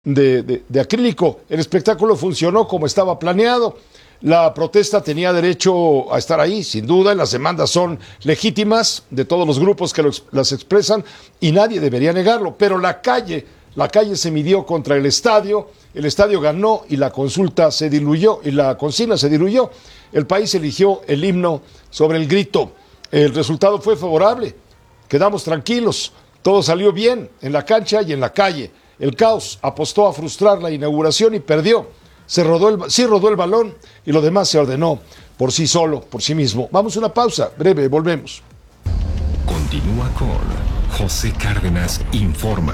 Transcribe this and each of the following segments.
de acrílico. El espectáculo funcionó como estaba planeado. La protesta tenía derecho a estar ahí, sin duda. Las demandas son legítimas de todos los grupos que las expresan y nadie debería negarlo. Pero la calle se midió contra el estadio ganó y la consulta se diluyó y la consigna se diluyó. El país eligió el himno sobre el grito. El resultado fue favorable. Quedamos tranquilos. Todo salió bien en la cancha y en la calle. El caos apostó a frustrar la inauguración y perdió. Sí rodó el balón y lo demás se ordenó por sí solo, por sí mismo. Vamos a una pausa breve, volvemos. Continúa con José Cárdenas Informa.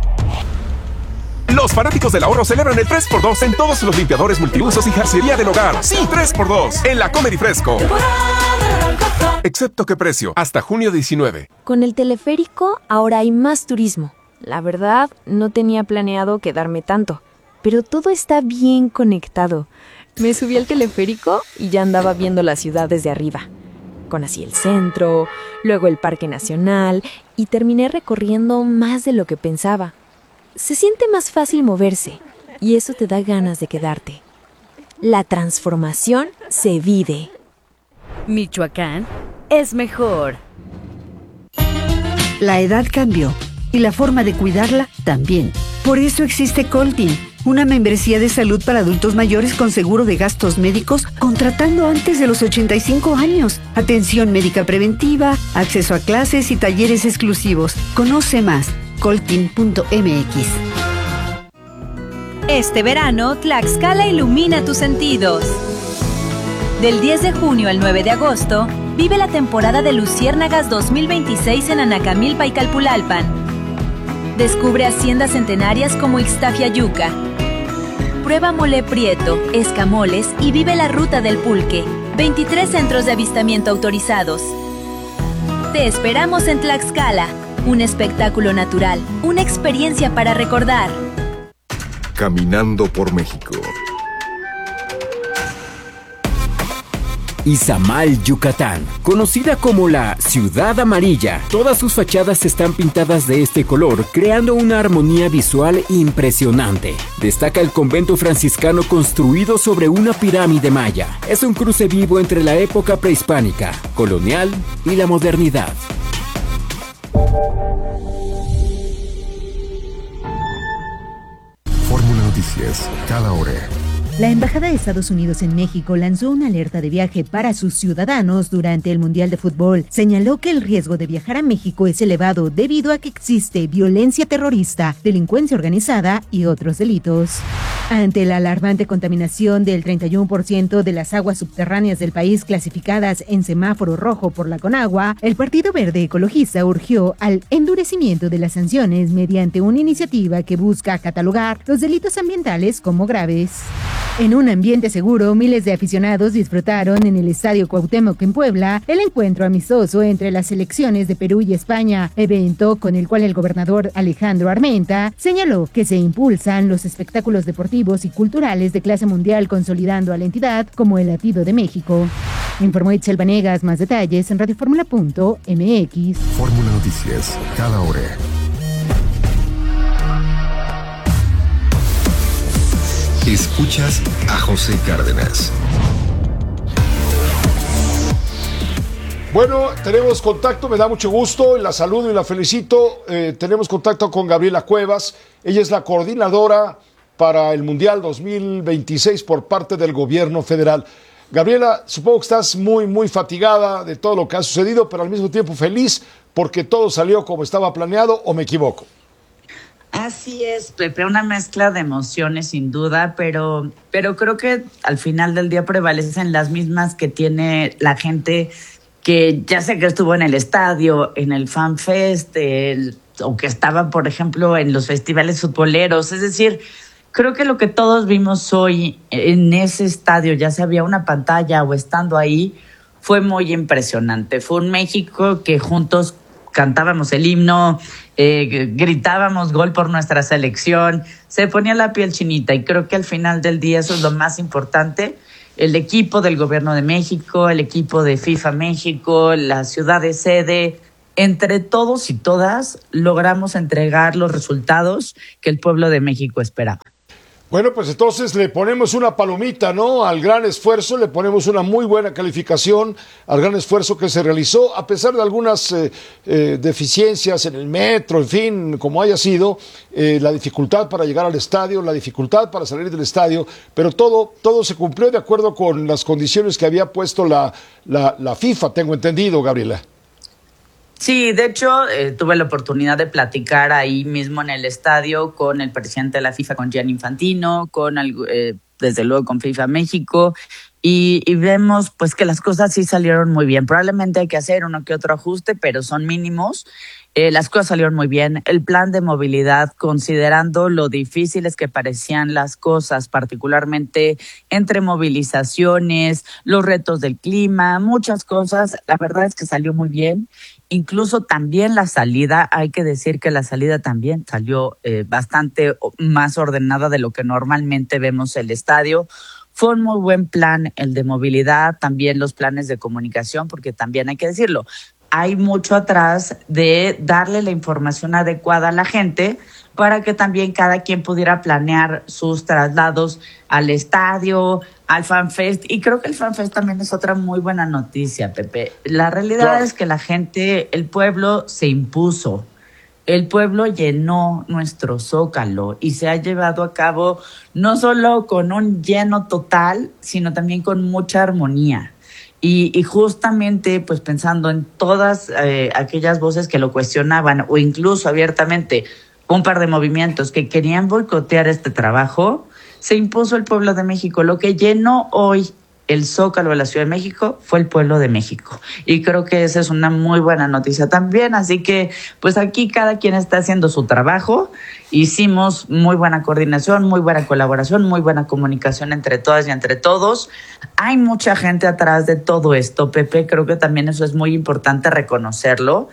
Los fanáticos del ahorro celebran el 3x2 en todos los limpiadores multiusos y jarcería del hogar. Sí, 3x2 en la Comedy Fresco. Excepto qué precio, hasta junio 19. Con el teleférico ahora hay más turismo. La verdad, no tenía planeado quedarme tanto, pero todo está bien conectado. Me subí al teleférico y ya andaba viendo la ciudad desde arriba. Conocí el centro, luego el Parque Nacional y terminé recorriendo más de lo que pensaba. Se siente más fácil moverse y eso te da ganas de quedarte. La transformación se vive. Michoacán es mejor. La edad cambió y la forma de cuidarla también. Por eso existe Coltin, una membresía de salud para adultos mayores con seguro de gastos médicos contratando antes de los 85 años. Atención médica preventiva, acceso a clases y talleres exclusivos. Conoce más. Coltin.mx. Este verano, Tlaxcala ilumina tus sentidos. Del 10 de junio al 9 de agosto, vive la temporada de Luciérnagas 2026 en Anacamilpa y Calpulalpan. Descubre haciendas centenarias como Ixtafiayuca. Prueba mole prieto, escamoles y vive la ruta del pulque. 23 centros de avistamiento autorizados. Te esperamos en Tlaxcala. Un espectáculo natural, una experiencia para recordar. Caminando por México. Izamal, Yucatán, conocida como la Ciudad Amarilla. Todas sus fachadas están pintadas de este color, creando una armonía visual impresionante. Destaca el convento franciscano construido sobre una pirámide maya. Es un cruce vivo entre la época prehispánica, colonial y la modernidad. Fórmula Noticias, cada hora. La Embajada de Estados Unidos en México lanzó una alerta de viaje para sus ciudadanos durante el Mundial de Fútbol. Señaló que el riesgo de viajar a México es elevado debido a que existe violencia terrorista, delincuencia organizada y otros delitos. Ante la alarmante contaminación del 31% de las aguas subterráneas del país clasificadas en semáforo rojo por la Conagua, el Partido Verde Ecologista urgió al endurecimiento de las sanciones mediante una iniciativa que busca catalogar los delitos ambientales como graves. En un ambiente seguro, miles de aficionados disfrutaron en el Estadio Cuauhtémoc en Puebla el encuentro amistoso entre las selecciones de Perú y España, evento con el cual el gobernador Alejandro Armenta señaló que se impulsan los espectáculos deportivos y culturales de clase mundial consolidando a la entidad como el latido de México. Informó Itzel Vanegas, más detalles en radioformula.mx. Fórmula Noticias, cada hora. Escuchas a José Cárdenas. Bueno, tenemos contacto, me da mucho gusto, la saludo y la felicito. Tenemos contacto con Gabriela Cuevas. Ella es la coordinadora para el Mundial 2026 por parte del gobierno federal. Gabriela, supongo que estás muy fatigada de todo lo que ha sucedido, pero al mismo tiempo feliz porque todo salió como estaba planeado, ¿o me equivoco? Así es, Pepe, una mezcla de emociones sin duda, pero creo que al final del día prevalecen las mismas que tiene la gente que ya sé que estuvo en el estadio, en el Fan Fest, o que estaba, por ejemplo, en los festivales futboleros. Es decir, creo que lo que todos vimos hoy en ese estadio, ya sea había una pantalla o estando ahí, fue muy impresionante. Fue un México que juntos cantábamos el himno, gritábamos gol por nuestra selección, se ponía la piel chinita y creo que al final del día eso es lo más importante. El equipo del Gobierno de México, el equipo de FIFA México, la ciudad de sede, entre todos y todas logramos entregar los resultados que el pueblo de México esperaba. Bueno, pues entonces le ponemos una palomita, ¿no? Al gran esfuerzo, le ponemos una muy buena calificación al gran esfuerzo que se realizó, a pesar de algunas deficiencias en el metro, en fin, como haya sido, la dificultad para llegar al estadio, la dificultad para salir del estadio, pero todo se cumplió de acuerdo con las condiciones que había puesto la FIFA, tengo entendido, Gabriela. Sí, de hecho, tuve la oportunidad de platicar ahí mismo en el estadio con el presidente de la FIFA, con Gianni Infantino, desde luego con FIFA México, y vemos pues que las cosas sí salieron muy bien. Probablemente hay que hacer uno que otro ajuste, pero son mínimos. Las cosas salieron muy bien. El plan de movilidad, considerando lo difíciles que parecían las cosas, particularmente entre movilizaciones, los retos del clima, muchas cosas, la verdad es que salió muy bien. Incluso también la salida, hay que decir que la salida también salió bastante más ordenada de lo que normalmente vemos el estadio. Fue un muy buen plan el de movilidad, también los planes de comunicación, porque también hay que decirlo, hay mucho atrás de darle la información adecuada a la gente para que también cada quien pudiera planear sus traslados al estadio, al FanFest. Y creo que el FanFest también es otra muy buena noticia, Pepe. La realidad es que la gente, el pueblo se impuso. El pueblo llenó nuestro Zócalo y se ha llevado a cabo no solo con un lleno total, sino también con mucha armonía. Y justamente, pues pensando en todas aquellas voces que lo cuestionaban o incluso abiertamente un par de movimientos que querían boicotear este trabajo, se impuso el pueblo de México. Lo que llenó hoy el Zócalo de la Ciudad de México fue el pueblo de México. Y creo que esa es una muy buena noticia también. Así que, pues aquí cada quien está haciendo su trabajo. Hicimos muy buena coordinación, muy buena colaboración, muy buena comunicación entre todas y entre todos. Hay mucha gente atrás de todo esto, Pepe. Creo que también eso es muy importante reconocerlo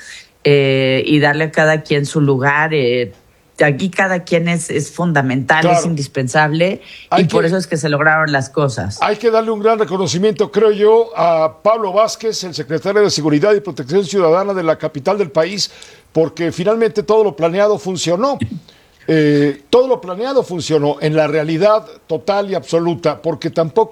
y darle a cada quien su lugar. Aquí cada quien es fundamental, claro, es indispensable y por eso es que se lograron las cosas. Hay que darle un gran reconocimiento, creo yo, a Pablo Vázquez, el secretario de Seguridad y Protección Ciudadana de la capital del país, porque finalmente todo lo planeado funcionó. Todo lo planeado funcionó en la realidad total y absoluta, porque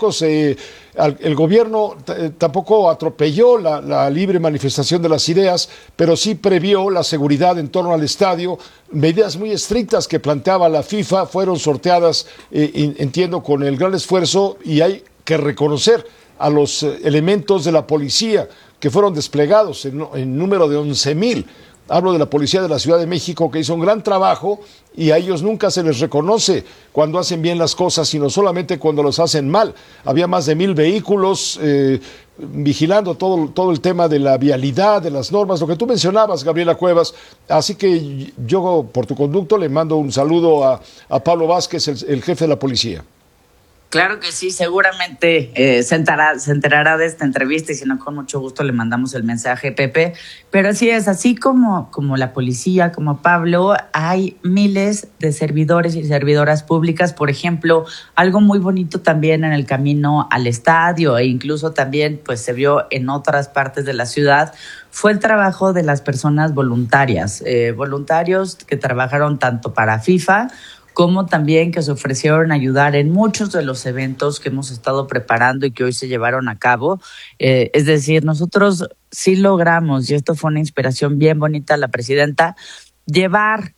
el gobierno tampoco atropelló la libre manifestación de las ideas, pero sí previó la seguridad en torno al estadio. Medidas muy estrictas que planteaba la FIFA fueron sorteadas, entiendo, con el gran esfuerzo, y hay que reconocer a los elementos de la policía que fueron desplegados en número de 11,000. Hablo de la Policía de la Ciudad de México, que hizo un gran trabajo y a ellos nunca se les reconoce cuando hacen bien las cosas, sino solamente cuando los hacen mal. Había más de 1,000 vehículos vigilando todo el tema de la vialidad, de las normas, lo que tú mencionabas, Gabriela Cuevas. Así que yo, por tu conducto, le mando un saludo a Pablo Vázquez, el jefe de la policía. Claro que sí, seguramente se enterará de esta entrevista y si no, con mucho gusto le mandamos el mensaje, Pepe. Pero así es, así como la policía, como Pablo, hay miles de servidores y servidoras públicas. Por ejemplo, algo muy bonito también en el camino al estadio e incluso también pues se vio en otras partes de la ciudad, fue el trabajo de las personas voluntarias, voluntarios que trabajaron tanto para FIFA como también que se ofrecieron a ayudar en muchos de los eventos que hemos estado preparando y que hoy se llevaron a cabo. Es decir, nosotros sí logramos, y esto fue una inspiración bien bonita de la presidenta, llevar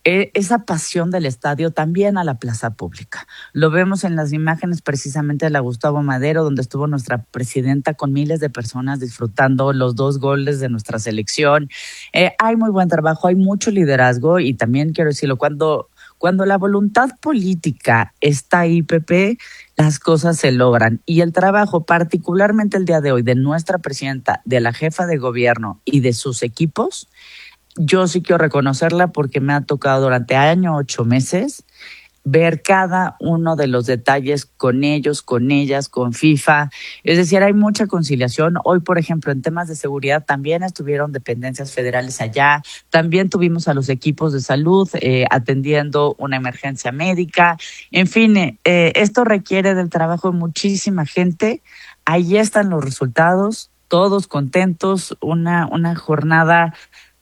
esa pasión del estadio también a la plaza pública. Lo vemos en las imágenes precisamente de la Gustavo Madero, donde estuvo nuestra presidenta con miles de personas disfrutando los 2 goles de nuestra selección. Hay muy buen trabajo, hay mucho liderazgo y también quiero decirlo, cuando la voluntad política está ahí, Pepe, las cosas se logran. Y el trabajo, particularmente el día de hoy, de nuestra presidenta, de la jefa de gobierno y de sus equipos, yo sí quiero reconocerla porque me ha tocado durante 8 meses ver cada uno de los detalles con ellos, con ellas, con FIFA. Es decir, hay mucha conciliación. Hoy, por ejemplo, en temas de seguridad también estuvieron dependencias federales allá. También tuvimos a los equipos de salud atendiendo una emergencia médica. En fin, esto requiere del trabajo de muchísima gente. Ahí están los resultados, todos contentos. Una jornada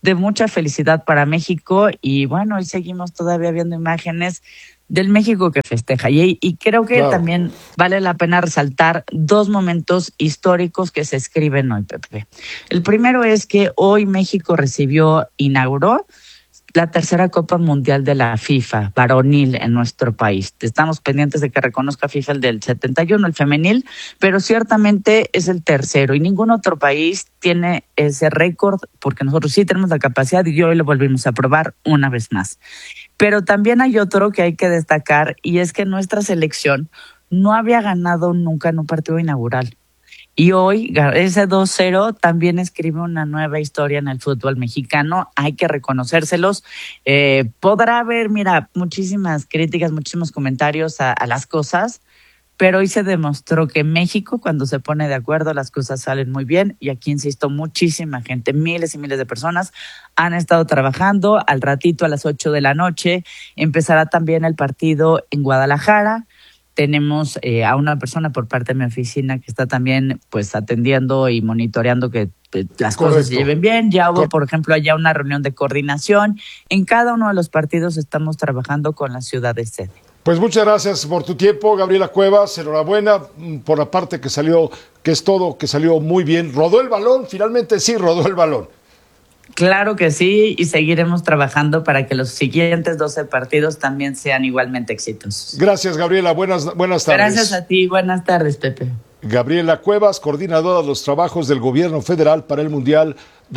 de mucha felicidad para México. Y bueno, hoy seguimos todavía viendo imágenes del México que festeja. Y creo que también vale la pena resaltar 2 momentos históricos que se escriben hoy, Pepe. El primero es que hoy México inauguró la 3ª Copa Mundial de la FIFA, varonil en nuestro país. Estamos pendientes de que reconozca FIFA el del 71, el femenil, pero ciertamente es el 3º y ningún otro país tiene ese récord, porque nosotros sí tenemos la capacidad y hoy lo volvimos a probar una vez más. Pero también hay otro que hay que destacar, y es que nuestra selección no había ganado nunca en un partido inaugural. Y hoy ese 2-0 también escribe una nueva historia en el fútbol mexicano. Hay que reconocérselos. Podrá haber, muchísimas críticas, muchísimos comentarios a las cosas, pero hoy se demostró que México, cuando se pone de acuerdo, las cosas salen muy bien. Y aquí, insisto, muchísima gente, miles y miles de personas han estado trabajando. Al ratito, a las 8 de la noche, empezará también el partido en Guadalajara. Tenemos a una persona por parte de mi oficina que está también pues atendiendo y monitoreando que las cosas se lleven bien. Ya hubo, por ejemplo, allá una reunión de coordinación. En cada uno de los partidos estamos trabajando con la ciudad de sede. Pues muchas gracias por tu tiempo, Gabriela Cuevas. Enhorabuena por la parte que salió, que salió muy bien. ¿Rodó el balón? Finalmente sí, rodó el balón. Claro que sí, y seguiremos trabajando para que los siguientes 12 partidos también sean igualmente exitosos. Gracias, Gabriela. Buenas tardes. Gracias a ti. Buenas tardes, Pepe. Gabriela Cuevas, coordinadora de los trabajos del Gobierno Federal para el Mundial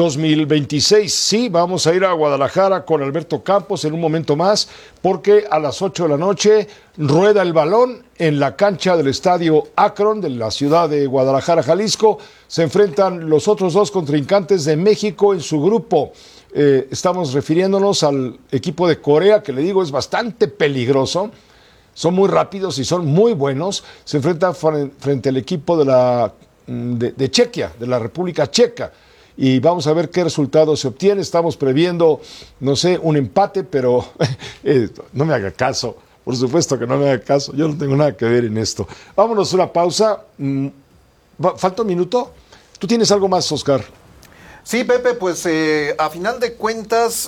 2026. Sí, vamos a ir a Guadalajara con Alberto Campos en un momento más, porque a las 8 de la noche rueda el balón en la cancha del Estadio Akron de la ciudad de Guadalajara, Jalisco. Se enfrentan los otros 2 contrincantes de México en su grupo. Estamos refiriéndonos al equipo de Corea, que le digo es bastante peligroso. Son muy rápidos y son muy buenos. Se enfrentan frente al equipo de Chequia, de la República Checa. Y vamos a ver qué resultado se obtiene. Estamos previendo, no sé, un empate, pero no me haga caso. Por supuesto que no me haga caso. Yo no tengo nada que ver en esto. Vámonos a una pausa. ¿Falta un minuto? ¿Tú tienes algo más, Oscar? Sí, Pepe, pues a final de cuentas,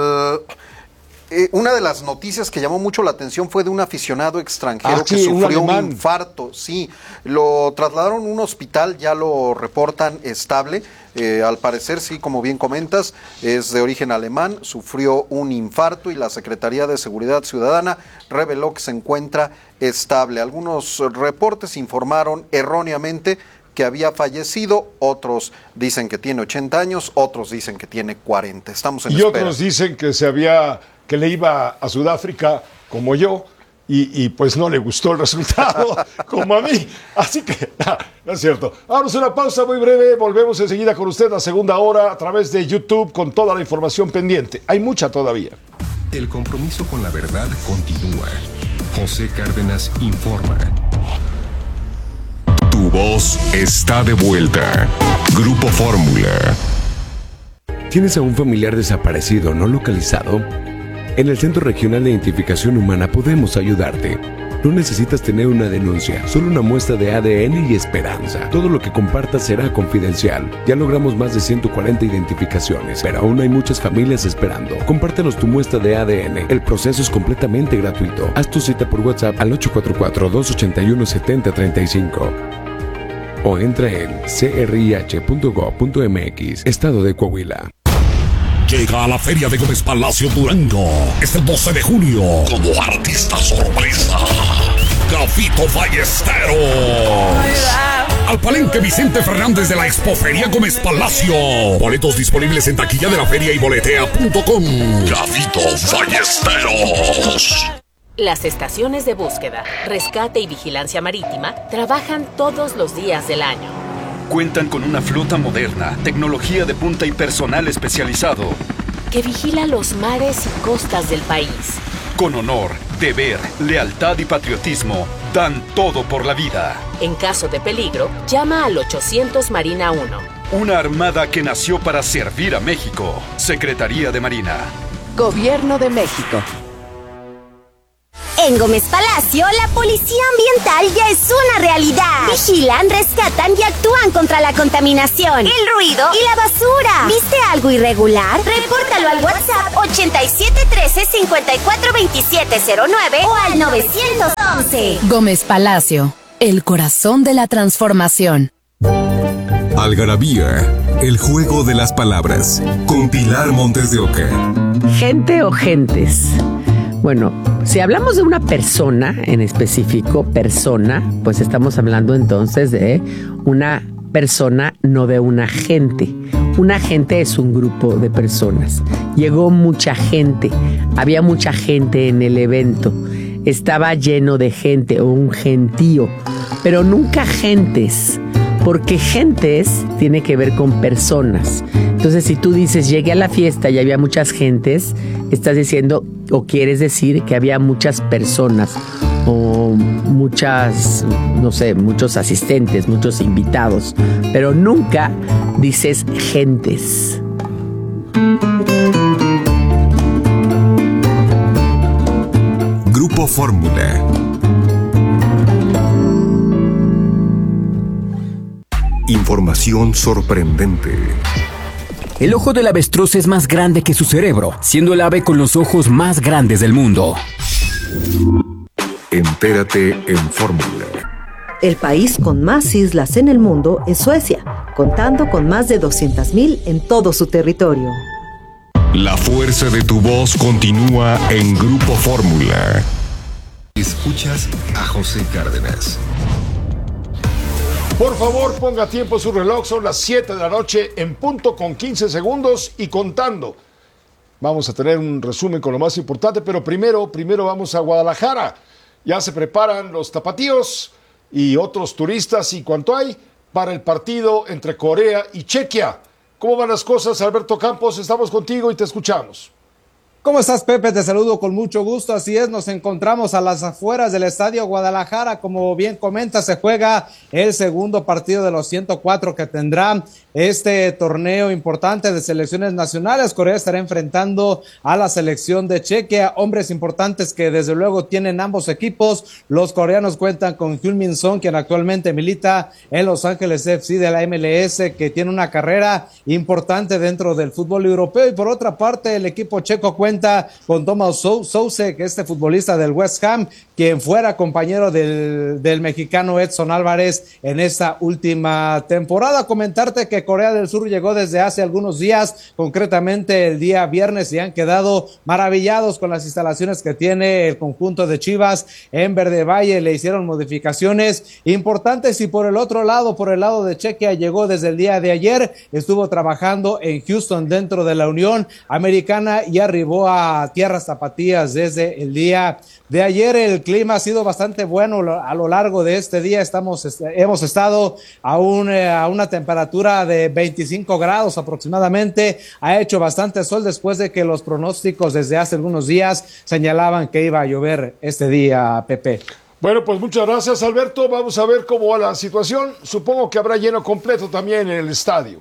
una de las noticias que llamó mucho la atención fue de un aficionado extranjero que sufrió un infarto. Sí, lo trasladaron a un hospital, ya lo reportan estable. Al parecer, sí, como bien comentas, es de origen alemán, sufrió un infarto y la Secretaría de Seguridad Ciudadana reveló que se encuentra estable. Algunos reportes informaron erróneamente que había fallecido, otros dicen que tiene 80 años, otros dicen que tiene 40. Estamos en espera. Y otros dicen que le iba a Sudáfrica como yo y pues no le gustó el resultado como a mí, así que no es cierto. Vamos a una pausa muy breve, volvemos enseguida con usted a segunda hora a través de YouTube con toda la información pendiente, hay mucha todavía. El compromiso con la verdad continúa. José Cárdenas informa. Tu voz está de vuelta. Grupo Fórmula. ¿Tienes a un familiar desaparecido no localizado? En el Centro Regional de Identificación Humana podemos ayudarte. No necesitas tener una denuncia, solo una muestra de ADN y esperanza. Todo lo que compartas será confidencial. Ya logramos más de 140 identificaciones, pero aún hay muchas familias esperando. Compártenos tu muestra de ADN. El proceso es completamente gratuito. Haz tu cita por WhatsApp al 844-281-7035. O entra en crih.gov.mx, Estado de Coahuila. Llega a la Feria de Gómez Palacio Durango. Es el 12 de junio. Como artista sorpresa, Gafito Ballesteros. Al Palenque Vicente Fernández de la Expoferia Gómez Palacio. Boletos disponibles en taquilla de la feria y boletea.com. Gafito Ballesteros. Las estaciones de búsqueda, rescate y vigilancia marítima trabajan todos los días del año. Cuentan con una flota moderna, tecnología de punta y personal especializado que vigila los mares y costas del país. Con honor, deber, lealtad y patriotismo, dan todo por la vida. En caso de peligro, llama al 800 Marina 1. Una armada que nació para servir a México. Secretaría de Marina. Gobierno de México. En Gómez Palacio, la policía ambiental ya es una realidad. Vigilan, rescatan y actúan contra la contaminación, el ruido y la basura. ¿Viste algo irregular? Repórtalo al WhatsApp 8713-542709 o al 911. Gómez Palacio, el corazón de la transformación. Algarabía, el juego de las palabras, con Pilar Montes de Oca. ¿Gente o gentes? Bueno, si hablamos de una persona en específico, persona, pues estamos hablando entonces de una persona, no de una gente. Una gente es un grupo de personas. Llegó mucha gente, había mucha gente en el evento. Estaba lleno de gente o un gentío, pero nunca gentes. Porque gentes tiene que ver con personas. Entonces, si tú dices, llegué a la fiesta y había muchas gentes, estás diciendo o quieres decir que había muchas personas o muchas, no sé, muchos asistentes, muchos invitados, pero nunca dices gentes. Grupo Fórmula. Información sorprendente. El ojo del avestruz es más grande que su cerebro, siendo el ave con los ojos más grandes del mundo. Entérate en Fórmula. El país con más islas en el mundo es Suecia, contando con más de 200,000 en todo su territorio. La fuerza de tu voz continúa en Grupo Fórmula. Escuchas a José Cárdenas. Por favor, ponga tiempo su reloj, son las 7 de la noche en punto con 15 segundos y contando. Vamos a tener un resumen con lo más importante, pero primero vamos a Guadalajara. Ya se preparan los tapatíos y otros turistas y cuanto hay para el partido entre Corea y Chequia. ¿Cómo van las cosas, Alberto Campos? Estamos contigo y te escuchamos. ¿Cómo estás, Pepe? Te saludo con mucho gusto. Así es, nos encontramos a las afueras del Estadio Guadalajara. Como bien comenta, se juega el segundo partido de los 104 que tendrá este torneo importante de selecciones nacionales. Corea estará enfrentando a la selección de Chequia, hombres importantes que desde luego tienen ambos equipos. Los coreanos cuentan con Heung-min Son, quien actualmente milita en Los Ángeles FC de la MLS, que tiene una carrera importante dentro del fútbol europeo. Y por otra parte, el equipo checo cuenta con Thomas Soucek, este futbolista del West Ham, quien fuera compañero del mexicano Edson Álvarez en esta última temporada. Comentarte que Corea del Sur llegó desde hace algunos días, concretamente el día viernes, y han quedado maravillados con las instalaciones que tiene el conjunto de Chivas en Verde Valle. Le hicieron modificaciones importantes. Y por el otro lado, por el lado de Chequia, llegó desde el día de ayer, estuvo trabajando en Houston dentro de la Unión Americana y arribó a tierras tapatías desde el día de ayer. El clima ha sido bastante bueno a lo largo de este día. Hemos estado a una temperatura de 25 grados aproximadamente. Ha hecho bastante sol después de que los pronósticos desde hace algunos días señalaban que iba a llover este día, Pepe. Bueno, pues muchas gracias, Alberto. Vamos a ver cómo va la situación. Supongo que habrá lleno completo también en el estadio.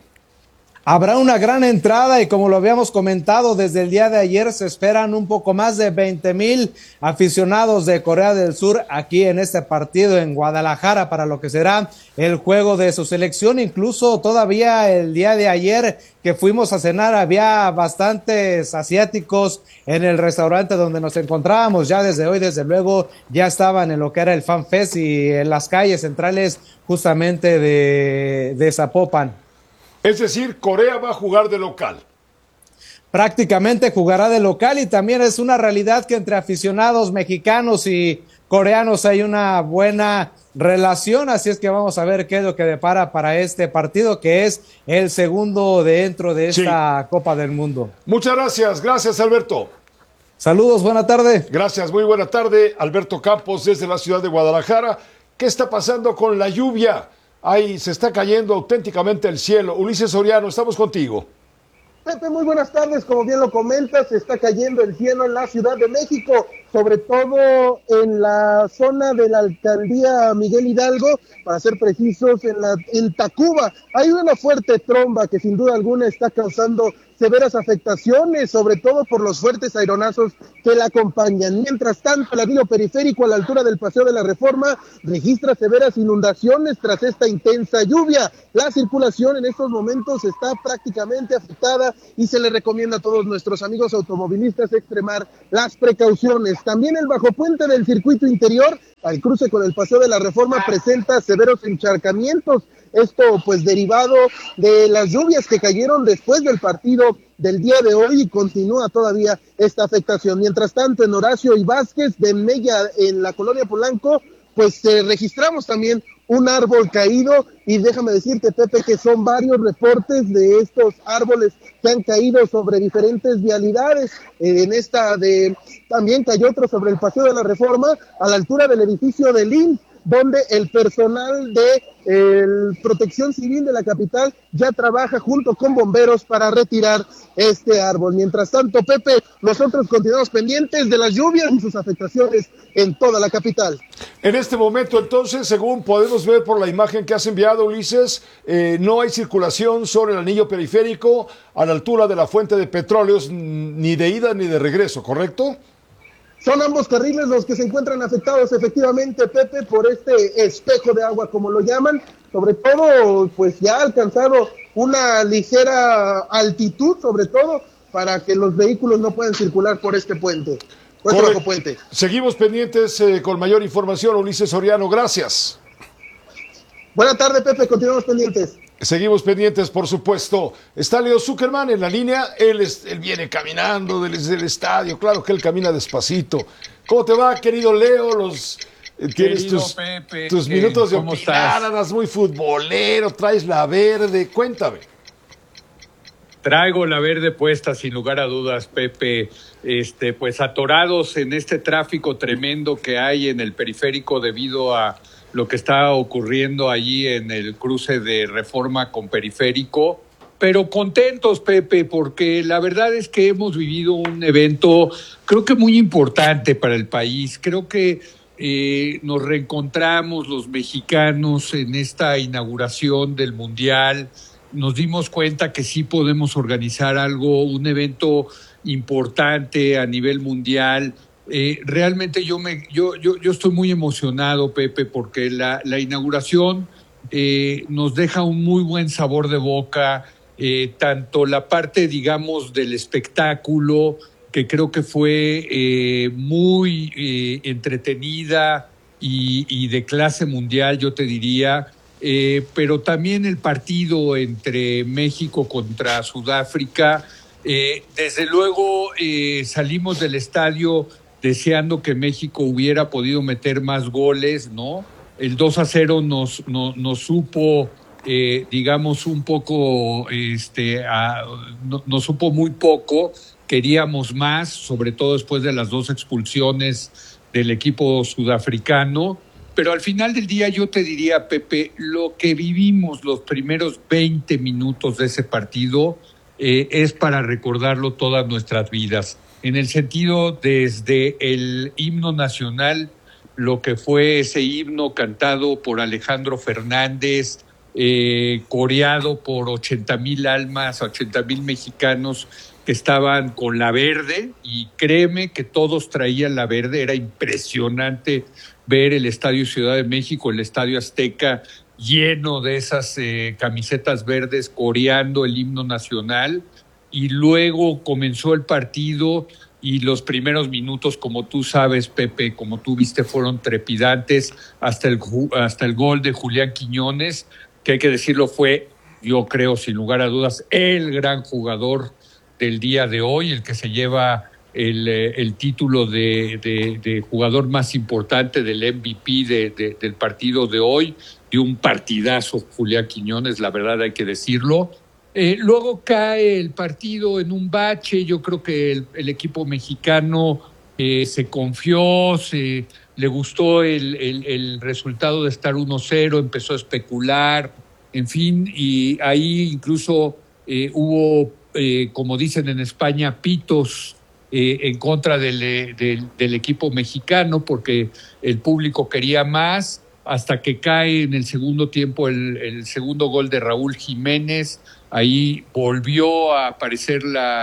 Habrá una gran entrada y como lo habíamos comentado desde el día de ayer, se esperan un poco más de 20,000 aficionados de Corea del Sur aquí en este partido en Guadalajara para lo que será el juego de su selección. Incluso todavía el día de ayer que fuimos a cenar había bastantes asiáticos en el restaurante donde nos encontrábamos. Ya desde hoy, desde luego, ya estaban en lo que era el Fan Fest y en las calles centrales justamente de Zapopan. Es decir, Corea va a jugar de local. Prácticamente jugará de local y también es una realidad que entre aficionados mexicanos y coreanos hay una buena relación, así es que vamos a ver qué es lo que depara para este partido, que es el segundo dentro de esta Copa del Mundo. Muchas gracias Alberto. Saludos, buena tarde. Gracias, muy buena tarde. Alberto Campos desde la ciudad de Guadalajara. ¿Qué está pasando con la lluvia? Ahí se está cayendo auténticamente el cielo. Ulises Soriano, estamos contigo. Pepe, muy buenas tardes. Como bien lo comentas, se está cayendo el cielo en la Ciudad de México, sobre todo en la zona de la alcaldía Miguel Hidalgo, para ser precisos, en Tacuba. Hay una fuerte tromba que sin duda alguna está causando severas afectaciones, sobre todo por los fuertes aeronazos que la acompañan. Mientras tanto, el anillo periférico a la altura del Paseo de la Reforma registra severas inundaciones tras esta intensa lluvia. La circulación en estos momentos está prácticamente afectada y se le recomienda a todos nuestros amigos automovilistas extremar las precauciones. También el bajopuente del circuito interior, al cruce con el Paseo de la Reforma, presenta severos encharcamientos. Esto pues derivado de las lluvias que cayeron después del partido del día de hoy y continúa todavía esta afectación. Mientras tanto, en Horacio y Vázquez de Mella, en la colonia Polanco, pues registramos también un árbol caído y déjame decirte, Pepe, que son varios reportes de estos árboles que han caído sobre diferentes vialidades. También cayó otro sobre el Paseo de la Reforma a la altura del edificio del IMSS, donde el personal de Protección Civil de la capital ya trabaja junto con bomberos para retirar este árbol. Mientras tanto, Pepe, nosotros continuamos pendientes de las lluvias y sus afectaciones en toda la capital. En este momento, entonces, según podemos ver por la imagen que has enviado, Ulises, no hay circulación sobre el anillo periférico a la altura de la fuente de petróleos, ni de ida ni de regreso, ¿correcto? Son ambos carriles los que se encuentran afectados, efectivamente, Pepe, por este espejo de agua, como lo llaman. Sobre todo, pues ya ha alcanzado una ligera altitud, sobre todo, para que los vehículos no puedan circular por este puente, por este bajo puente. Seguimos pendientes con mayor información, Ulises Soriano, gracias. Buenas tardes, Pepe, continuamos pendientes. Seguimos pendientes, por supuesto. Está Leo Zuckerman en la línea. Él viene caminando desde el estadio. Claro que él camina despacito. ¿Cómo te va, querido Leo? Tienes tus minutos de opinar. Andas muy futbolero, traes la verde. Cuéntame. Traigo la verde puesta, sin lugar a dudas, Pepe. Pues atorados en este tráfico tremendo que hay en el periférico debido a lo que está ocurriendo allí en el cruce de Reforma con Periférico, pero contentos, Pepe, porque la verdad es que hemos vivido un evento, creo que muy importante para el país. Creo que nos reencontramos los mexicanos en esta inauguración del Mundial. Nos dimos cuenta que sí podemos organizar un evento importante a nivel mundial. Realmente yo estoy muy emocionado, Pepe, porque la inauguración nos deja un muy buen sabor de boca, tanto la parte, digamos, del espectáculo, que creo que fue muy entretenida y de clase mundial, yo te diría, pero también el partido entre México contra Sudáfrica. Desde luego salimos del estadio deseando que México hubiera podido meter más goles, ¿no? El 2-0 nos supo, digamos, un poco, nos supo muy poco, queríamos más, sobre todo después de las 2 expulsiones del equipo sudafricano, pero al final del día yo te diría, Pepe, lo que vivimos los primeros 20 minutos de ese partido es para recordarlo todas nuestras vidas. En el sentido desde el himno nacional, lo que fue ese himno cantado por Alejandro Fernández, coreado por 80,000 almas, 80,000 mexicanos que estaban con la verde, y créeme que todos traían la verde. Era impresionante ver el Estadio Ciudad de México, el Estadio Azteca, lleno de esas camisetas verdes coreando el himno nacional. Y luego comenzó el partido y los primeros minutos, como tú sabes, Pepe, como tú viste, fueron trepidantes hasta el gol de Julián Quiñones, que hay que decirlo fue, yo creo, sin lugar a dudas, el gran jugador del día de hoy, el que se lleva el título de jugador más importante, del MVP del partido de hoy, de un partidazo Julián Quiñones, la verdad hay que decirlo. Luego cae el partido en un bache. Yo creo que el equipo mexicano se confió, le gustó el resultado de estar 1-0, empezó a especular, en fin, y ahí incluso hubo, como dicen en España, pitos en contra del equipo mexicano, porque el público quería más, hasta que cae en el segundo tiempo el segundo gol de Raúl Jiménez ahí volvió a aparecer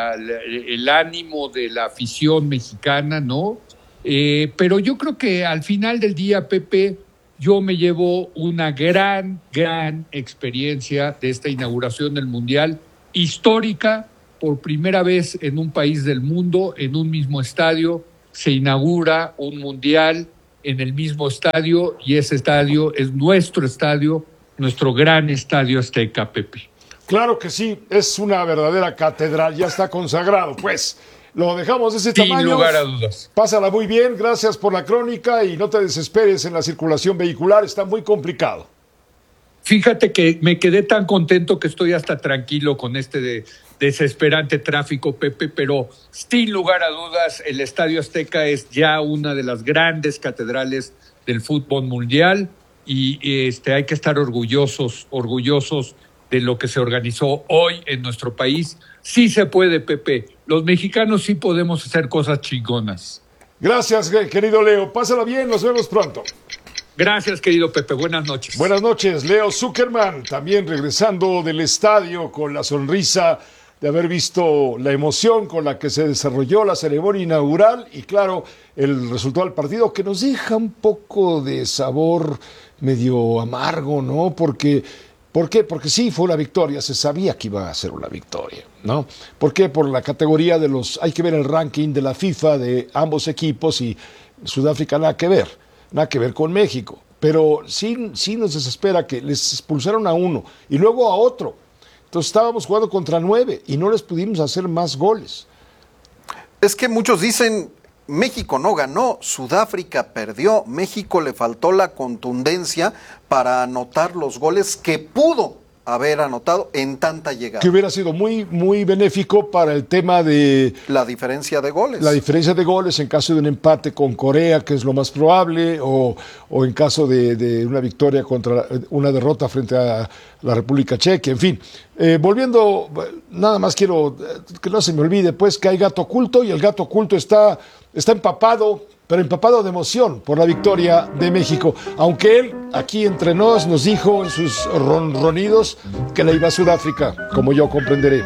el ánimo de la afición mexicana, ¿no? Pero yo creo que al final del día, Pepe, yo me llevo una gran experiencia de esta inauguración del Mundial, histórica. Por primera vez en un país del mundo, en un mismo estadio, se inaugura un Mundial en el mismo estadio, y ese estadio es nuestro estadio, nuestro gran Estadio Azteca, Pepe. Claro que sí, es una verdadera catedral, ya está consagrado, pues. Lo dejamos de ese tamaño. Sin lugar a dudas. Pásala muy bien, gracias por la crónica y no te desesperes en la circulación vehicular, está muy complicado. Fíjate que me quedé tan contento que estoy hasta tranquilo con este desesperante tráfico, Pepe, pero sin lugar a dudas el Estadio Azteca es ya una de las grandes catedrales del fútbol mundial y hay que estar orgullosos de lo que se organizó hoy en nuestro país. Sí se puede, Pepe. Los mexicanos sí podemos hacer cosas chingonas. Gracias, querido Leo. Pásala bien, nos vemos pronto. Gracias, querido Pepe. Buenas noches. Buenas noches, Leo Zuckerman, también regresando del estadio con la sonrisa de haber visto la emoción con la que se desarrolló la ceremonia inaugural y, claro, el resultado del partido que nos deja un poco de sabor medio amargo, ¿no? ¿Por qué? Porque sí, fue una victoria, se sabía que iba a ser una victoria, ¿no? ¿Por qué? Por la categoría de hay que ver el ranking de la FIFA de ambos equipos y Sudáfrica nada que ver con México, pero sí nos desespera que les expulsaron a uno y luego a otro, entonces estábamos jugando contra 9 y no les pudimos hacer más goles. Es que muchos dicen, México no ganó, Sudáfrica perdió, México le faltó la contundencia para anotar los goles que pudo haber anotado en tanta llegada. Que hubiera sido muy, muy benéfico para el tema de la diferencia de goles. La diferencia de goles en caso de un empate con Corea, que es lo más probable, o en caso de una victoria contra una derrota frente a la República Checa, en fin. Volviendo, nada más quiero que no se me olvide, pues, que hay gato oculto y el gato oculto está empapado, pero empapado de emoción por la victoria de México, aunque él aquí entre nos dijo en sus ronronidos que le iba a Sudáfrica, como yo comprenderé.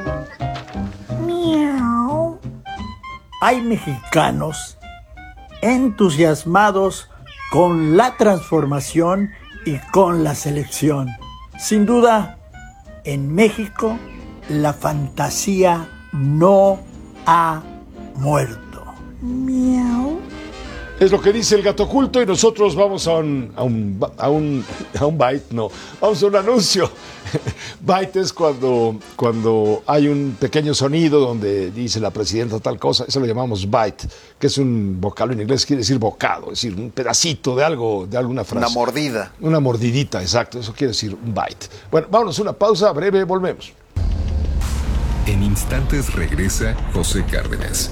Miau. Hay mexicanos entusiasmados con la transformación y con la selección. Sin duda, en México la fantasía no ha muerto. Miau. Es lo que dice el gato oculto y nosotros vamos a un byte, no, vamos a un anuncio. Byte es cuando hay un pequeño sonido donde dice la presidenta tal cosa, eso lo llamamos byte, que es un vocablo en inglés, quiere decir bocado, es decir, un pedacito de algo, de alguna frase. Una mordida. Una mordidita, exacto, eso quiere decir un byte. Bueno, vámonos a una pausa breve, volvemos. En instantes regresa José Cárdenas.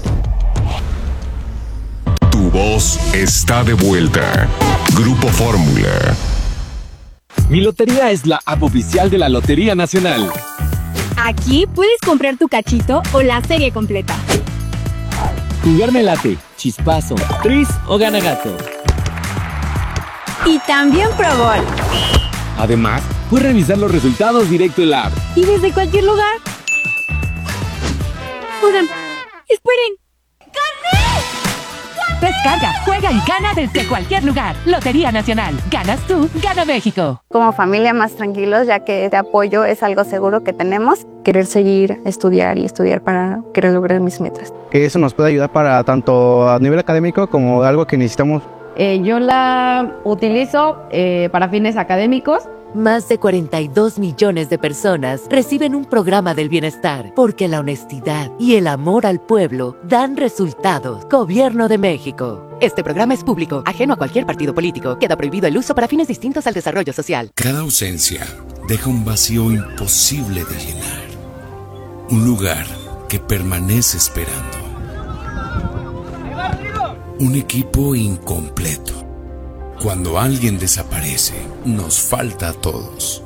Tu voz está de vuelta. Grupo Fórmula. Mi Lotería es la app oficial de la Lotería Nacional. Aquí puedes comprar tu cachito o la serie completa. Jugarme late, chispazo, tris o gana gato. Y también Pro Bowl. Además, puedes revisar los resultados directo en la app. Y desde cualquier lugar. Oigan, esperen. ¡Gané! Descarga, juega y gana desde cualquier lugar. Lotería Nacional. Ganas tú, gana México. Como familia más tranquilos, ya que este apoyo es algo seguro que tenemos. Querer seguir, estudiar y estudiar para querer lograr mis metas. Que eso nos puede ayudar para tanto a nivel académico como algo que necesitamos. Yo la utilizo para fines académicos. Más de 42 millones de personas reciben un programa del bienestar porque la honestidad y el amor al pueblo dan resultados. Gobierno de México. Este programa es público, ajeno a cualquier partido político. Queda prohibido el uso para fines distintos al desarrollo social. Cada ausencia deja un vacío imposible de llenar. Un lugar que permanece esperando. Un equipo incompleto. Cuando alguien desaparece, nos falta a todos.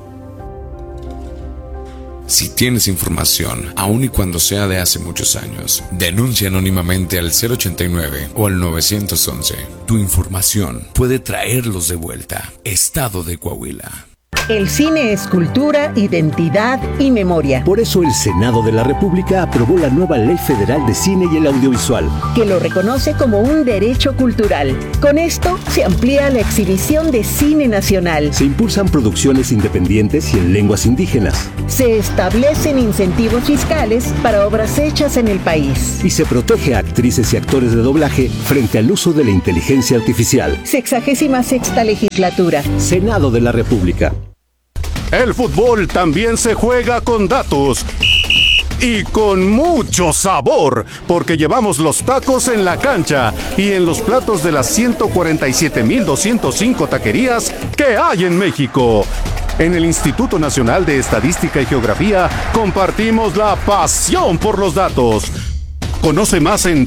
Si tienes información, aun y cuando sea de hace muchos años, denuncia anónimamente al 089 o al 911. Tu información puede traerlos de vuelta. Estado de Coahuila. El cine es cultura, identidad y memoria. Por eso el Senado de la República aprobó la nueva Ley Federal de Cine y el Audiovisual, que lo reconoce como un derecho cultural. Con esto se amplía la exhibición de cine nacional. Se impulsan producciones independientes y en lenguas indígenas. Se establecen incentivos fiscales para obras hechas en el país. Y se protege a actrices y actores de doblaje frente al uso de la inteligencia artificial. 66ª legislatura. Senado de la República. El fútbol también se juega con datos. Y con mucho sabor, porque llevamos los tacos en la cancha y en los platos de las 147,205 taquerías que hay en México. En el Instituto Nacional de Estadística y Geografía compartimos la pasión por los datos. Conoce más en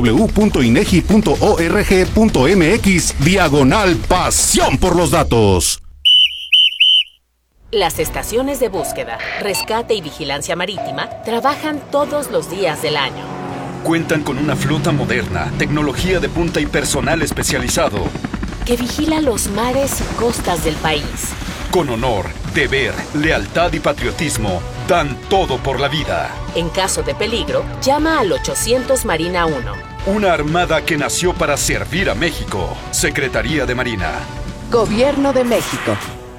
www.inegi.org.mx/pasión por los datos. Las estaciones de búsqueda, rescate y vigilancia marítima trabajan todos los días del año. Cuentan con una flota moderna, tecnología de punta y personal especializado que vigila los mares y costas del país. Con honor, deber, lealtad y patriotismo, dan todo por la vida. En caso de peligro, llama al 800 Marina 1. Una armada que nació para servir a México. Secretaría de Marina. Gobierno de México.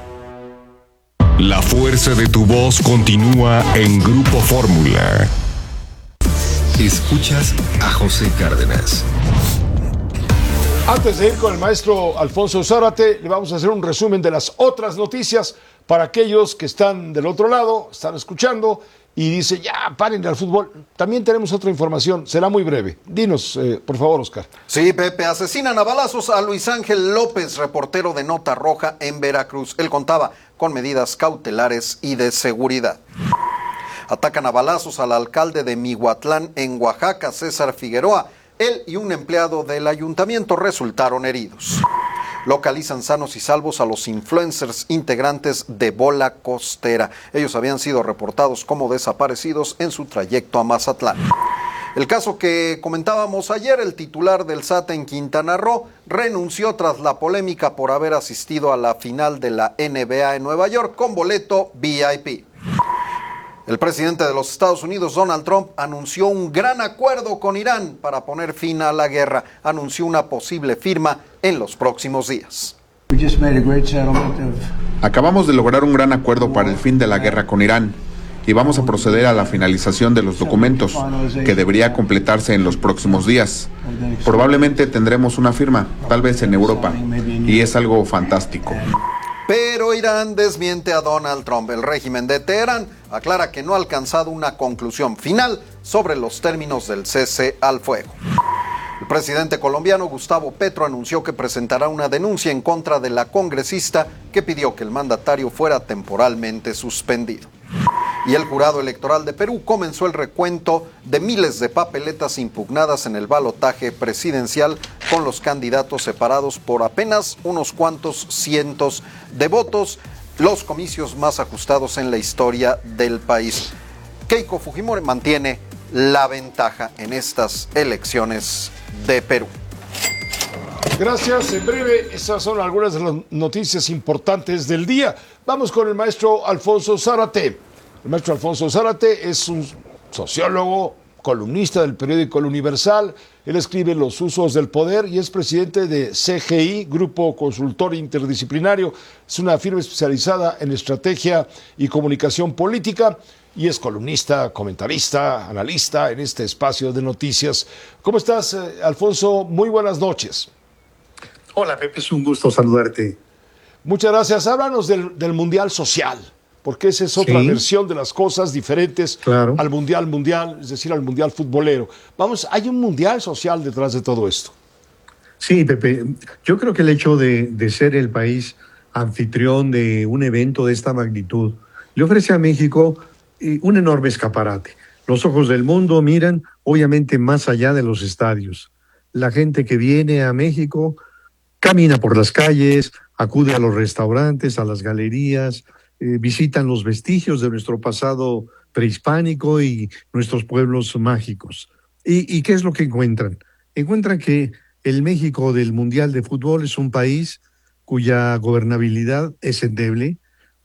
La fuerza de tu voz continúa en Grupo Fórmula. Escuchas a José Cárdenas. Antes de ir con el maestro Alfonso Zárate, le vamos a hacer un resumen de las otras noticias para aquellos que están del otro lado, están escuchando y dicen, ya, paren al fútbol. También tenemos otra información, será muy breve. Dinos, por favor, Oscar. Sí, Pepe, asesinan a balazos a Luis Ángel López, reportero de Nota Roja en Veracruz. Él contaba con medidas cautelares y de seguridad. Atacan a balazos al alcalde de Mihuatlán en Oaxaca, César Figueroa. Él y un empleado del ayuntamiento resultaron heridos. Localizan sanos y salvos a los influencers integrantes de Bola Costera. Ellos habían sido reportados como desaparecidos en su trayecto a Mazatlán. El caso que comentábamos ayer, el titular del SAT en Quintana Roo renunció tras la polémica por haber asistido a la final de la NBA en Nueva York con boleto VIP. El presidente de los Estados Unidos, Donald Trump, anunció un gran acuerdo con Irán para poner fin a la guerra. Anunció una posible firma en los próximos días. Acabamos de lograr un gran acuerdo para el fin de la guerra con Irán y vamos a proceder a la finalización de los documentos, que debería completarse en los próximos días. Probablemente tendremos una firma, tal vez en Europa, y es algo fantástico. Pero Irán desmiente a Donald Trump. El régimen de Teherán aclara que no ha alcanzado una conclusión final sobre los términos del cese al fuego. El presidente colombiano Gustavo Petro anunció que presentará una denuncia en contra de la congresista que pidió que el mandatario fuera temporalmente suspendido. Y el jurado electoral de Perú comenzó el recuento de miles de papeletas impugnadas en el balotaje presidencial con los candidatos separados por apenas unos cuantos cientos de votos, los comicios más ajustados en la historia del país. Keiko Fujimori mantiene la ventaja en estas elecciones de Perú. Gracias, en breve, esas son algunas de las noticias importantes del día. Vamos con el maestro Alfonso Zárate. El maestro Alfonso Zárate es un sociólogo, columnista del periódico El Universal. Él escribe Los usos del poder y es presidente de CGI, Grupo Consultor Interdisciplinario. Es una firma especializada en estrategia y comunicación política y es columnista, comentarista, analista en este espacio de noticias. ¿Cómo estás, Alfonso? Muy buenas noches. Hola, Pepe, es un gusto saludarte. Muchas gracias. Háblanos del Mundial Social, porque esa es otra versión de las cosas diferentes al mundial, es decir, al mundial futbolero. Vamos, hay un mundial social detrás de todo esto. Sí, Pepe, yo creo que el hecho de ser el país anfitrión de un evento de esta magnitud le ofrece a México un enorme escaparate. Los ojos del mundo miran, obviamente, más allá de los estadios. La gente que viene a México camina por las calles, acude a los restaurantes, a las galerías, visitan los vestigios de nuestro pasado prehispánico y nuestros pueblos mágicos. ¿Y qué es lo que encuentran? Encuentran que el México del Mundial de Fútbol es un país cuya gobernabilidad es endeble,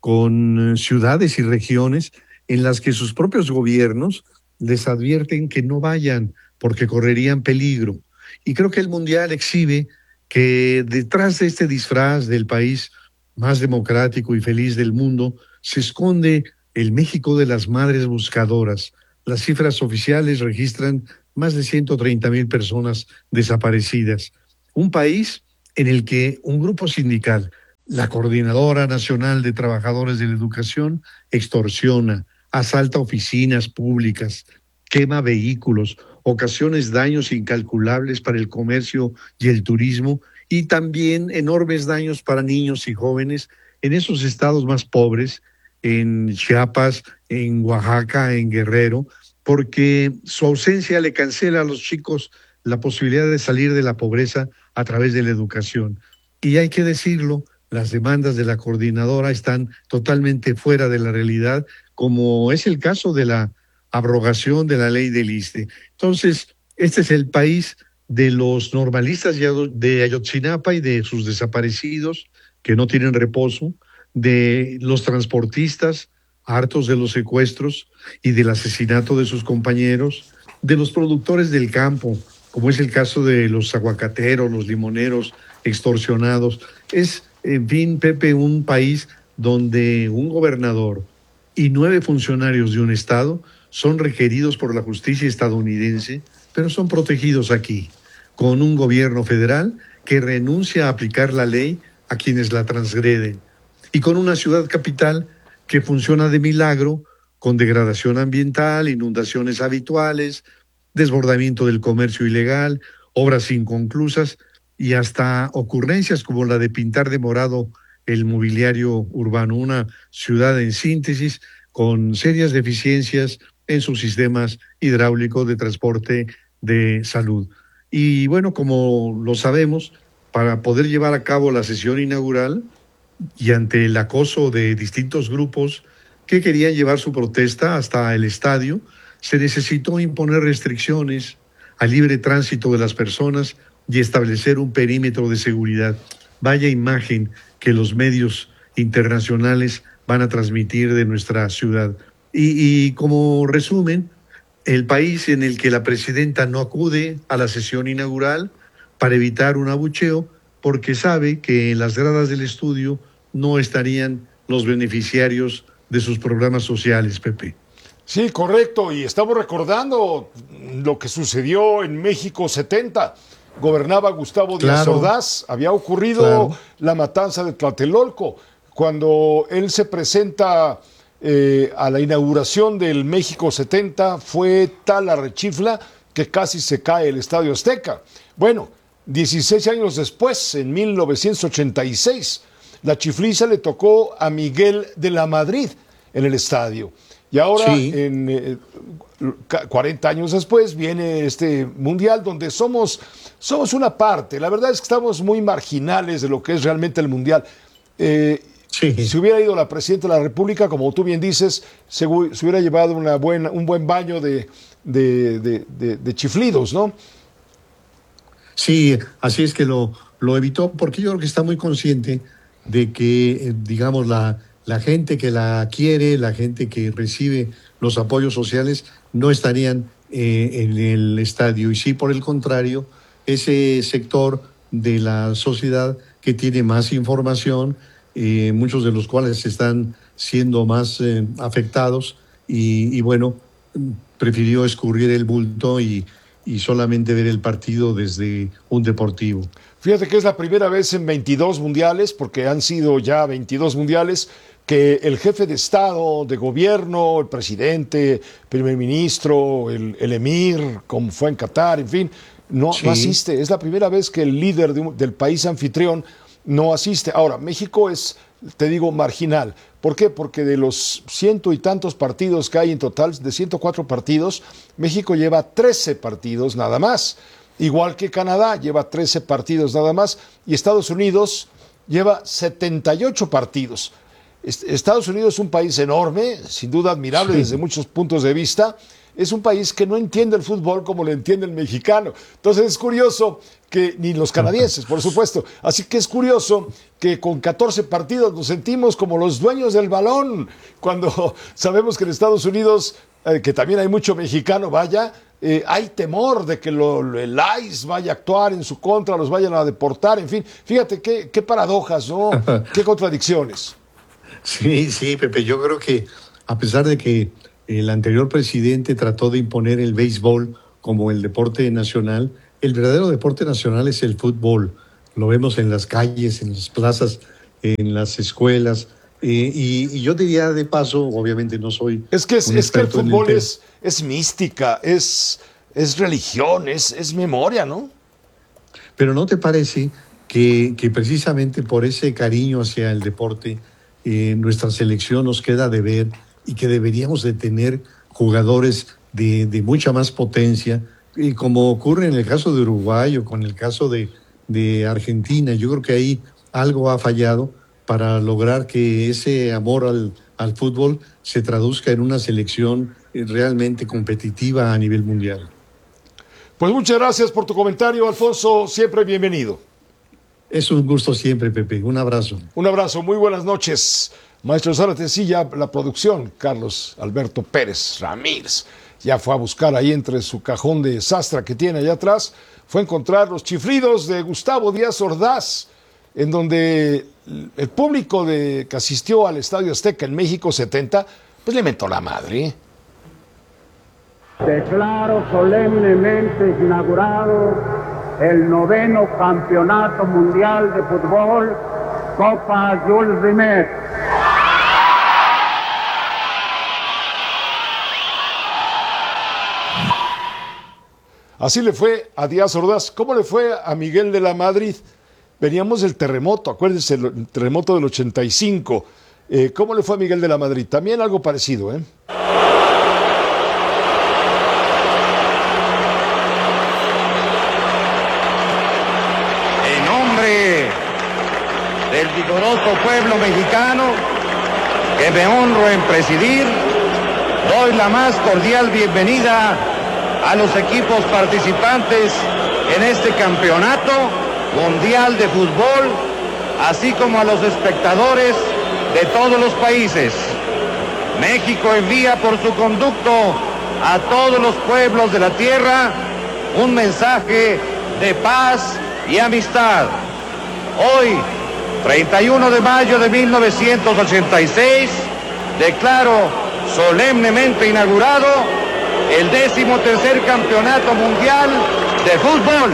con ciudades y regiones en las que sus propios gobiernos les advierten que no vayan porque correrían peligro. Y creo que el Mundial exhibe que detrás de este disfraz del país más democrático y feliz del mundo se esconde el México de las madres buscadoras. Las cifras oficiales registran más de 130,000 personas desaparecidas. Un país en el que un grupo sindical, la Coordinadora Nacional de Trabajadores de la Educación, extorsiona, asalta oficinas públicas, quema vehículos, ocasiona daños incalculables para el comercio y el turismo y también enormes daños para niños y jóvenes en esos estados más pobres, en Chiapas, en Oaxaca, en Guerrero, porque su ausencia le cancela a los chicos la posibilidad de salir de la pobreza a través de la educación. Y hay que decirlo, las demandas de la coordinadora están totalmente fuera de la realidad, como es el caso de la abrogación de la ley del ISSSTE. Entonces, este es el país de los normalistas de Ayotzinapa y de sus desaparecidos que no tienen reposo, de los transportistas hartos de los secuestros y del asesinato de sus compañeros, de los productores del campo, como es el caso de los aguacateros, los limoneros extorsionados. Es, en fin, Pepe, un país donde un gobernador y 9 funcionarios de un estado son requeridos por la justicia estadounidense, pero son protegidos aquí, con un gobierno federal que renuncia a aplicar la ley a quienes la transgreden, y con una ciudad capital que funciona de milagro, con degradación ambiental, inundaciones habituales, desbordamiento del comercio ilegal, obras inconclusas y hasta ocurrencias como la de pintar de morado el mobiliario urbano, una ciudad en síntesis con serias deficiencias en sus sistemas hidráulicos de transporte, de salud. Y bueno, como lo sabemos, para poder llevar a cabo la sesión inaugural y ante el acoso de distintos grupos que querían llevar su protesta hasta el estadio, se necesitó imponer restricciones al libre tránsito de las personas y establecer un perímetro de seguridad. Vaya imagen que los medios internacionales van a transmitir de nuestra ciudad. Y como resumen, el país en el que la presidenta no acude a la sesión inaugural para evitar un abucheo, porque sabe que en las gradas del estudio no estarían los beneficiarios de sus programas sociales, Pepe. Sí, correcto, y estamos recordando lo que sucedió en México 70. Gobernaba Gustavo Díaz Ordaz, había ocurrido la matanza de Tlatelolco. Cuando él se presenta a la inauguración del México 70, fue tal la rechifla que casi se cae el Estadio Azteca. Bueno, 16 años después, en 1986, la chifliza le tocó a Miguel de la Madrid en el estadio. Y ahora, 40 años después, viene este mundial donde somos una parte. La verdad es que estamos muy marginales de lo que es realmente el mundial. Si hubiera ido la presidenta de la República, como tú bien dices, se hubiera llevado un buen baño de chiflidos, ¿no? Sí, así es que lo evitó, porque yo creo que está muy consciente de que, digamos, la gente que la quiere, la gente que recibe los apoyos sociales, no estarían en el estadio. Y sí, por el contrario, ese sector de la sociedad que tiene más información, muchos de los cuales están siendo más afectados, y bueno, prefirió escurrir el bulto y solamente ver el partido desde un deportivo. Fíjate que es la primera vez en 22 mundiales, porque han sido ya 22 mundiales, que el jefe de Estado, de gobierno, el presidente, primer ministro, el emir, como fue en Qatar, en fin, no asiste. Es la primera vez que el líder del país anfitrión no asiste. Ahora, México es, te digo, marginal. ¿Por qué? Porque de los 100 y tantos partidos que hay en total, de 104 partidos, México lleva 13 partidos nada más. Igual que Canadá, lleva 13 partidos nada más, y Estados Unidos lleva 78 partidos. Estados Unidos es un país enorme, sin duda admirable desde muchos puntos de vista, es un país que no entiende el fútbol como lo entiende el mexicano. Entonces es curioso que, ni los canadienses, por supuesto, así que es curioso que con 14 partidos nos sentimos como los dueños del balón, cuando sabemos que en Estados Unidos, que también hay mucho mexicano, hay temor de que el ICE vaya a actuar en su contra, los vayan a deportar, en fin, fíjate qué paradojas, ¿no? Qué contradicciones. Sí, Pepe, yo creo que a pesar de que el anterior presidente trató de imponer el béisbol como el deporte nacional, el verdadero deporte nacional es el fútbol. Lo vemos en las calles, en las plazas, en las escuelas. Y yo diría de paso, obviamente no soy es que el fútbol es mística, es religión, es memoria, ¿no? Pero ¿no te parece que precisamente por ese cariño hacia el deporte, nuestra selección nos queda de ver y que deberíamos de tener jugadores de mucha más potencia, y como ocurre en el caso de Uruguay o con el caso de Argentina? Yo creo que ahí algo ha fallado para lograr que ese amor al fútbol se traduzca en una selección realmente competitiva a nivel mundial. Pues muchas gracias por tu comentario, Alfonso, siempre bienvenido. Es un gusto siempre, Pepe, un abrazo. Un abrazo, muy buenas noches. Maestro Zárate, sí, ya la producción, Carlos Alberto Pérez Ramírez, ya fue a buscar ahí entre su cajón de sastra que tiene allá atrás, fue a encontrar los chiflidos de Gustavo Díaz Ordaz, en donde el público que asistió al Estadio Azteca en México 70, pues le mentó la madre. Declaro solemnemente inaugurado el 9º Campeonato Mundial de Fútbol, Copa Jules Rimet. Así le fue a Díaz Ordaz. ¿Cómo le fue a Miguel de la Madrid? Veníamos del terremoto, acuérdense, el terremoto del 85. ¿Cómo le fue a Miguel de la Madrid? También algo parecido, ¿eh? En nombre del vigoroso pueblo mexicano que me honro en presidir, doy la más cordial bienvenida a los equipos participantes en este campeonato mundial de fútbol, así como a los espectadores de todos los países. México envía por su conducto a todos los pueblos de la tierra un mensaje de paz y amistad. Hoy, 31 de mayo de 1986, declaro solemnemente inaugurado el 13º Campeonato Mundial de Fútbol.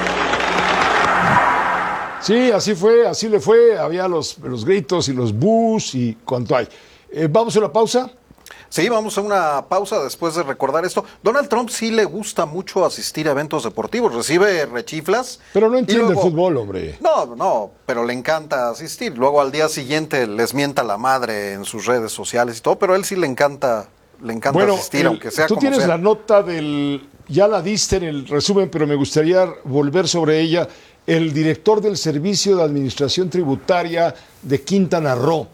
Sí, así le fue, había los gritos y los bus y cuánto hay. ¿Vamos a una pausa? Sí, vamos a una pausa después de recordar esto. Donald Trump sí le gusta mucho asistir a eventos deportivos, recibe rechiflas. Pero no entiende el fútbol, hombre. No, pero le encanta asistir. Luego al día siguiente les mienta la madre en sus redes sociales y todo, pero a él sí le encanta asistir, aunque sea como sea. Tú tienes la nota ya la diste en el resumen, pero me gustaría volver sobre ella. El director del Servicio de Administración Tributaria de Quintana Roo,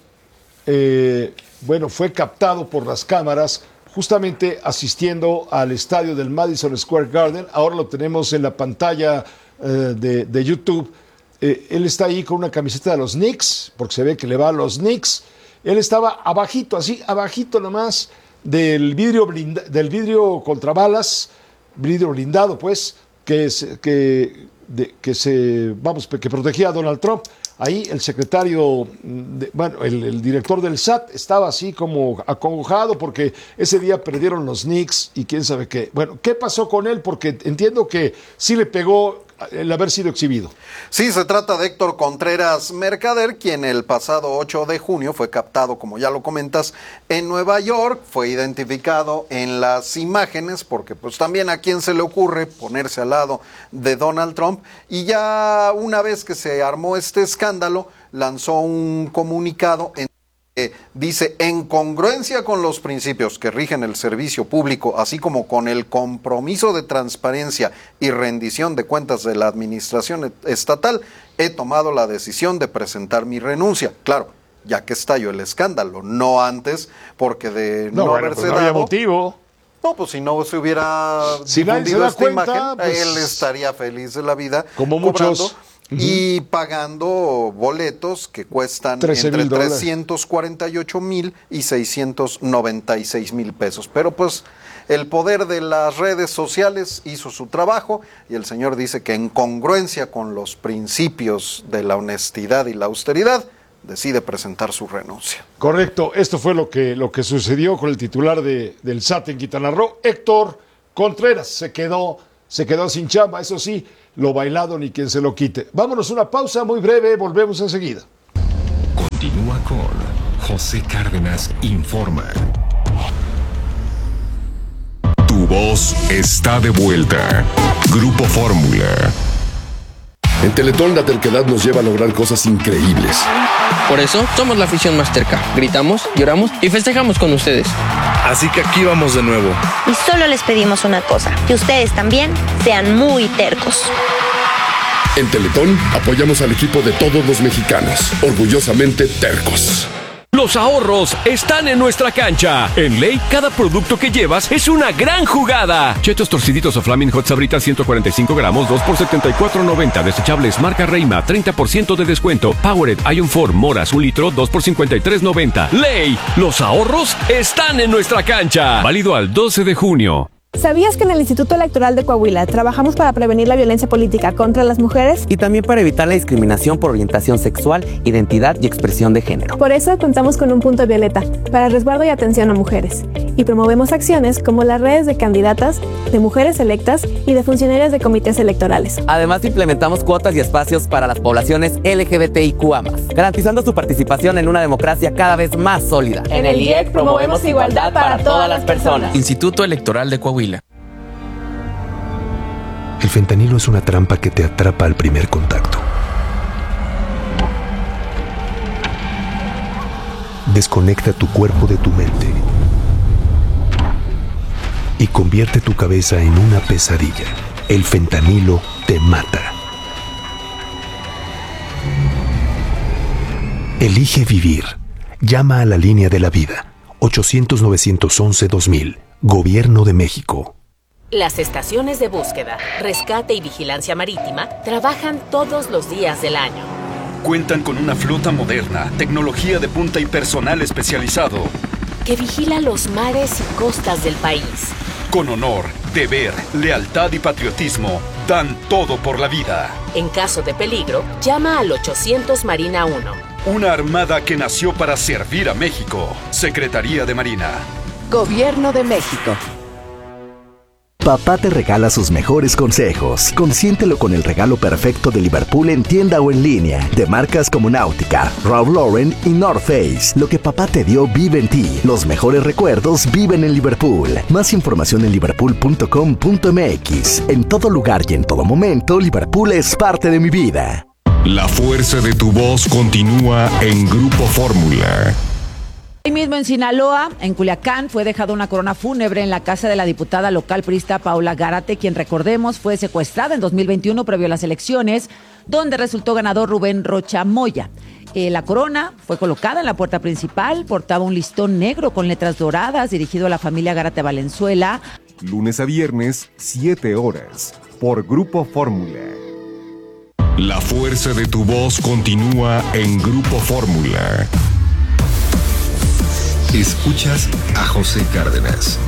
fue captado por las cámaras justamente asistiendo al estadio del Madison Square Garden. Ahora lo tenemos en la pantalla de YouTube. Él está ahí con una camiseta de los Knicks, porque se ve que le va a los Knicks. Él estaba abajito nomás del vidrio contra balas, vidrio blindado, pues, que protegía a Donald Trump. Ahí el secretario, el director del SAT estaba así como acongojado porque ese día perdieron los Knicks y quién sabe qué. Bueno, ¿qué pasó con él? Porque entiendo que sí le pegó el haber sido exhibido. Sí, se trata de Héctor Contreras Mercader, quien el pasado 8 de junio fue captado, como ya lo comentas, en Nueva York. Fue identificado en las imágenes porque pues también a quién se le ocurre ponerse al lado de Donald Trump. Y ya una vez que se armó este escándalo, lanzó un comunicado en dice, en congruencia con los principios que rigen el servicio público, así como con el compromiso de transparencia y rendición de cuentas de la administración estatal, he tomado la decisión de presentar mi renuncia. Claro, ya que estalló el escándalo, no antes, porque de no haberse dado... había motivo. No, pues si no se hubiera difundido esta cuenta, imagen, pues, él estaría feliz de la vida. Como cobrando muchos. Y pagando boletos que cuestan entre $348,000 y $696,000 pesos. Pero pues el poder de las redes sociales hizo su trabajo y el señor dice que en congruencia con los principios de la honestidad y la austeridad, decide presentar su renuncia. Correcto, esto fue lo que sucedió con el titular del SAT en Quintana Roo, Héctor Contreras. Se quedó sin chamba, eso sí, lo bailado ni quien se lo quite. Vámonos, una pausa muy breve, volvemos enseguida. Continúa con José Cárdenas Informa. Tu voz está de vuelta. Grupo Fórmula. En Teletón la terquedad nos lleva a lograr cosas increíbles. Por eso somos la afición más terca. Gritamos, lloramos y festejamos con ustedes. Así que aquí vamos de nuevo. Y solo les pedimos una cosa, que ustedes también sean muy tercos. En Teletón apoyamos al equipo de todos los mexicanos, orgullosamente tercos. Los ahorros están en nuestra cancha. En Ley, cada producto que llevas es una gran jugada. Chetos torciditos o Flaming Hot Sabritas 145 gramos, 2 por $74.90. Desechables marca Reima, 30% de descuento. Powered Ion 4 Moras, 1 litro, 2 por $53.90. Ley, los ahorros están en nuestra cancha. Válido al 12 de junio. ¿Sabías que en el Instituto Electoral de Coahuila trabajamos para prevenir la violencia política contra las mujeres? Y también para evitar la discriminación por orientación sexual, identidad y expresión de género. Por eso contamos con un punto violeta, para resguardo y atención a mujeres. Y promovemos acciones como las redes de candidatas, de mujeres electas y de funcionarias de comités electorales. Además, implementamos cuotas y espacios para las poblaciones LGBTIQA+, garantizando su participación en una democracia cada vez más sólida. En el IEC promovemos igualdad para todas las personas. Instituto Electoral de Coahuila. El fentanilo es una trampa que te atrapa al primer contacto. Desconecta tu cuerpo de tu mente y convierte tu cabeza en una pesadilla. El fentanilo te mata. Elige vivir. Llama a la línea de la vida. 800-911-2000. Gobierno de México. Las estaciones de búsqueda, rescate y vigilancia marítima trabajan todos los días del año. Cuentan con una flota moderna, tecnología de punta y personal especializado que vigila los mares y costas del país. Con honor, deber, lealtad y patriotismo, dan todo por la vida. En caso de peligro, llama al 800 Marina 1. Una armada que nació para servir a México. Secretaría de Marina. Gobierno de México. Papá te regala sus mejores consejos. Consiéntelo con el regalo perfecto de Liverpool en tienda o en línea, de marcas como Náutica, Ralph Lauren y North Face. Lo que papá te dio vive en ti. Los mejores recuerdos viven en Liverpool. Más información en liverpool.com.mx. En todo lugar y en todo momento, Liverpool es parte de mi vida. La fuerza de tu voz continúa en Grupo Fórmula. Ahí mismo en Sinaloa, en Culiacán, fue dejada una corona fúnebre en la casa de la diputada local priista Paula Gárate, quien, recordemos, fue secuestrada en 2021 previo a las elecciones, donde resultó ganador Rubén Rocha Moya. La corona fue colocada en la puerta principal, portaba un listón negro con letras doradas dirigido a la familia Gárate Valenzuela. Lunes a viernes, 7 horas, por Grupo Fórmula. La fuerza de tu voz continúa en Grupo Fórmula. Escuchas a José Cárdenas.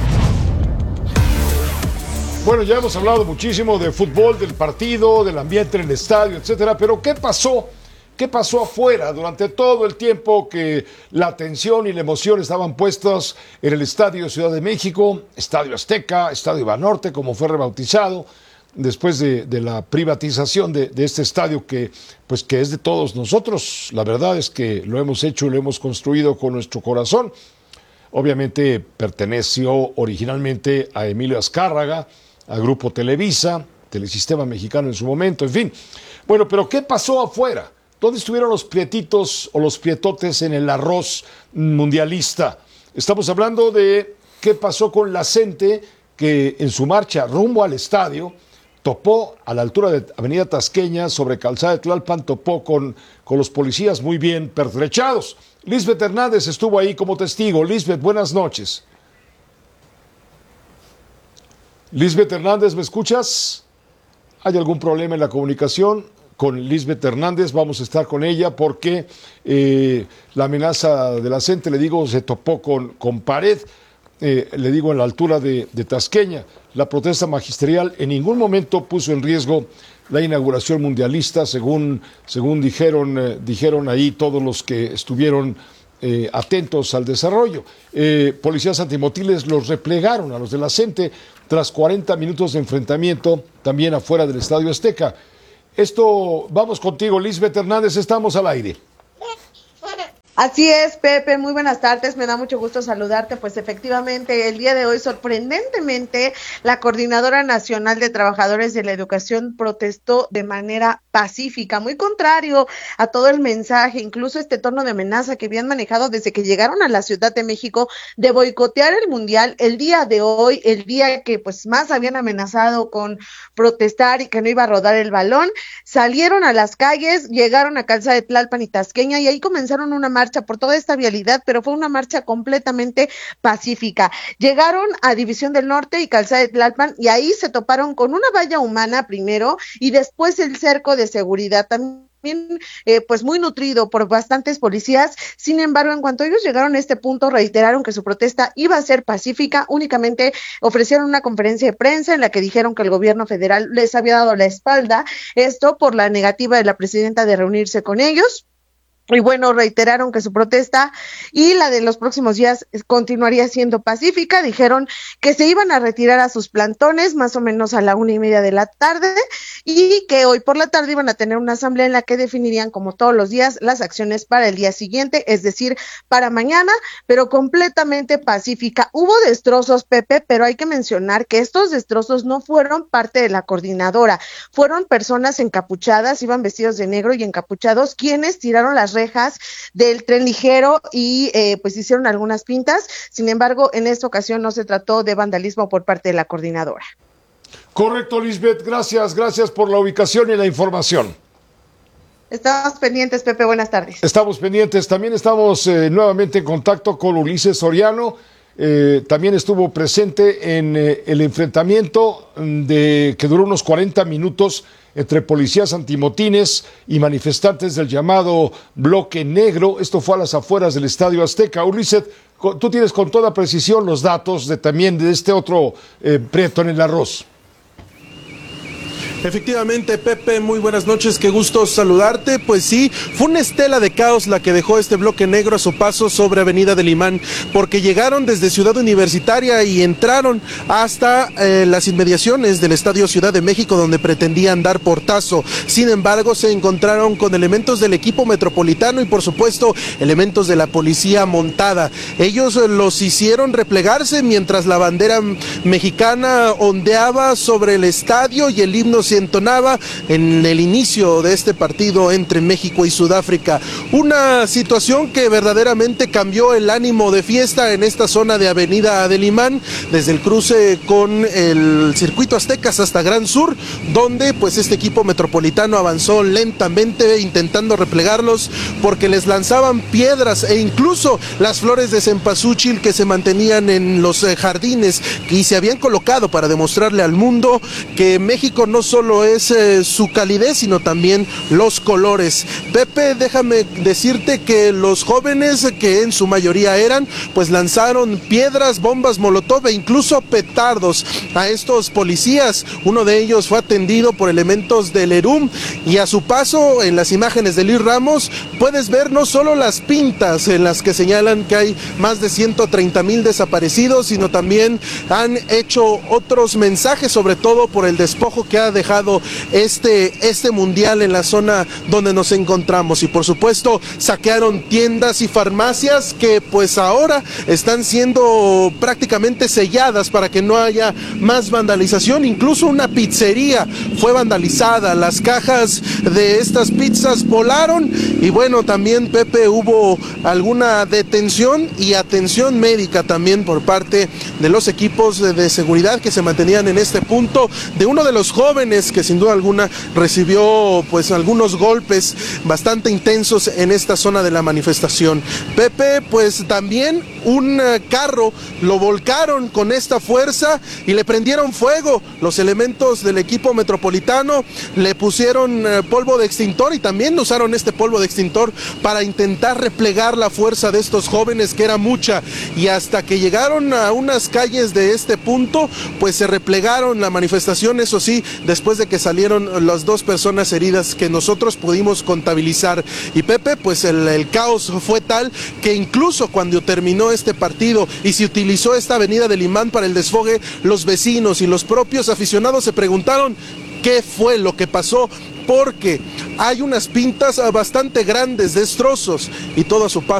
Bueno, ya hemos hablado muchísimo de fútbol, del partido, del ambiente en el estadio, etcétera, pero ¿qué pasó? ¿Qué pasó afuera durante todo el tiempo que la atención y la emoción estaban puestas en el Estadio Ciudad de México, Estadio Azteca, Estadio Banorte, como fue rebautizado, después de la privatización de este estadio que es de todos nosotros? La verdad es que lo hemos hecho y lo hemos construido con nuestro corazón. Obviamente perteneció originalmente a Emilio Azcárraga, a Grupo Televisa, Telesistema Mexicano en su momento, en fin. Bueno, pero ¿qué pasó afuera? ¿Dónde estuvieron los prietitos o los prietotes en el arroz mundialista? Estamos hablando de qué pasó con la gente que en su marcha rumbo al estadio topó a la altura de Avenida Tasqueña, sobre Calzada de Tlalpan, topó con los policías muy bien pertrechados. Lisbeth Hernández estuvo ahí como testigo. Lisbeth, buenas noches. Lisbeth Hernández, ¿me escuchas? ¿Hay algún problema en la comunicación con Lisbeth Hernández? Vamos a estar con ella porque la amenaza de la CENTE, le digo, se topó con pared, le digo, en la altura de Tasqueña. La protesta magisterial en ningún momento puso en riesgo la inauguración mundialista, según dijeron ahí todos los que estuvieron atentos al desarrollo. Policías antimotines los replegaron a los de la CENTE tras 40 minutos de enfrentamiento también afuera del Estadio Azteca. Vamos contigo, Lisbeth Hernández, estamos al aire. Así es, Pepe, muy buenas tardes, me da mucho gusto saludarte. Pues efectivamente, el día de hoy, sorprendentemente, la Coordinadora Nacional de Trabajadores de la Educación protestó de manera pacífica, muy contrario a todo el mensaje, incluso este tono de amenaza que habían manejado desde que llegaron a la Ciudad de México de boicotear el Mundial. El día de hoy, el día que pues más habían amenazado con protestar y que no iba a rodar el balón, salieron a las calles, llegaron a Calzada de Tlalpan y Tasqueña y ahí comenzaron una marcha por toda esta vialidad, pero fue una marcha completamente pacífica. Llegaron a División del Norte y Calzada de Tlalpan y ahí se toparon con una valla humana primero y después el cerco de seguridad también pues muy nutrido por bastantes policías. Sin embargo, en cuanto ellos llegaron a este punto, reiteraron que su protesta iba a ser pacífica, únicamente ofrecieron una conferencia de prensa en la que dijeron que el gobierno federal les había dado la espalda, esto por la negativa de la presidenta de reunirse con ellos. Y bueno, reiteraron que su protesta y la de los próximos días continuaría siendo pacífica. Dijeron que se iban a retirar a sus plantones más o menos a la 1:30 de la tarde y que hoy por la tarde iban a tener una asamblea en la que definirían, como todos los días, las acciones para el día siguiente, es decir, para mañana, pero completamente pacífica. Hubo destrozos, Pepe, pero hay que mencionar que estos destrozos no fueron parte de la coordinadora, fueron personas encapuchadas, iban vestidos de negro y encapuchados, quienes tiraron las rejas del tren ligero y pues hicieron algunas pintas. Sin embargo, en esta ocasión no se trató de vandalismo por parte de la coordinadora. Correcto, Lisbeth, gracias por la ubicación y la información. Estamos pendientes, Pepe, buenas tardes. Estamos pendientes, también estamos nuevamente en contacto con Ulises Soriano, también estuvo presente en el enfrentamiento que duró unos 40 minutos entre policías antimotines y manifestantes del llamado Bloque Negro. Esto fue a las afueras del Estadio Azteca. Ulises, tú tienes con toda precisión los datos también de este otro prieto en el arroz. Efectivamente, Pepe, muy buenas noches, qué gusto saludarte. Pues sí, fue una estela de caos la que dejó este bloque negro a su paso sobre Avenida del Imán, porque llegaron desde Ciudad Universitaria y entraron hasta las inmediaciones del Estadio Ciudad de México, donde pretendían dar portazo. Sin embargo, se encontraron con elementos del equipo metropolitano y, por supuesto, elementos de la policía montada. Ellos los hicieron replegarse mientras la bandera mexicana ondeaba sobre el estadio y el himno se entonaba en el inicio de este partido entre México y Sudáfrica. Una situación que verdaderamente cambió el ánimo de fiesta en esta zona de Avenida del Imán, desde el cruce con el Circuito Aztecas hasta Gran Sur, donde pues este equipo metropolitano avanzó lentamente intentando replegarlos porque les lanzaban piedras e incluso las flores de cempasúchil que se mantenían en los jardines y se habían colocado para demostrarle al mundo que México no solo es su calidez, sino también los colores. Pepe, déjame decirte que los jóvenes, que en su mayoría eran, pues lanzaron piedras, bombas molotov e incluso petardos a estos policías. Uno de ellos fue atendido por elementos del ERUM y a su paso, en las imágenes de Luis Ramos, puedes ver no solo las pintas en las que señalan que hay más de 130,000 desaparecidos, sino también han hecho otros mensajes, sobre todo por el despojo que ha dejado este mundial en la zona donde nos encontramos. Y por supuesto saquearon tiendas y farmacias que pues ahora están siendo prácticamente selladas para que no haya más vandalización. Incluso una pizzería fue vandalizada, las cajas de estas pizzas volaron y bueno, también, Pepe, hubo alguna detención y atención médica también por parte de los equipos de seguridad que se mantenían en este punto, de uno de los jóvenes que sin duda alguna recibió pues algunos golpes bastante intensos en esta zona de la manifestación. Pepe, pues también un carro, lo volcaron con esta fuerza y le prendieron fuego. Los elementos del equipo metropolitano le pusieron polvo de extintor y también usaron este polvo de extintor para intentar replegar la fuerza de estos jóvenes, que era mucha, y hasta que llegaron a unas calles de este punto, pues se replegaron la manifestación, eso sí, después de que salieron las 2 personas heridas que nosotros pudimos contabilizar. Y Pepe, pues el caos fue tal que incluso cuando terminó este partido y se utilizó esta avenida del Imán para el desfogue, los vecinos y los propios aficionados se preguntaron qué fue lo que pasó, porque hay unas pintas bastante grandes, destrozos, y todo a su paso